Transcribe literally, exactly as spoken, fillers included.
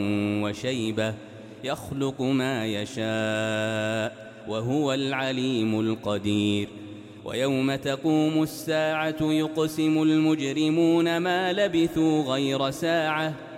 وشيبة يخلق ما يشاء وهو العليم القدير ويوم تقوم الساعة يقسم المجرمون ما لبثوا غير ساعة